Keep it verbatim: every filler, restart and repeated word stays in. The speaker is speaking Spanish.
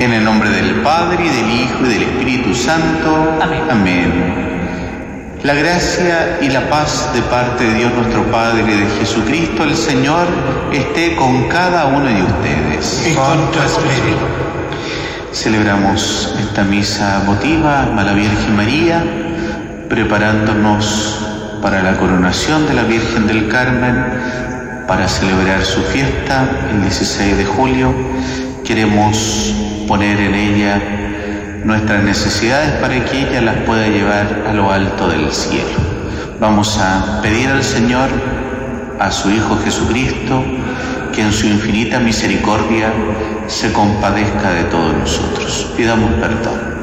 En el nombre del Padre, y del Hijo, y del Espíritu Santo. Amén. Amén. La gracia y la paz de parte de Dios nuestro Padre y de Jesucristo el Señor esté con cada uno de ustedes. Y con tu espíritu. Celebramos esta misa votiva a la Virgen María, preparándonos para la coronación de la Virgen del Carmen, para celebrar su fiesta el dieciséis de julio. Queremos poner en ella nuestras necesidades para que ella las pueda llevar a lo alto del cielo. Vamos a pedir al Señor, a su Hijo Jesucristo, que en su infinita misericordia se compadezca de todos nosotros. Pidamos perdón.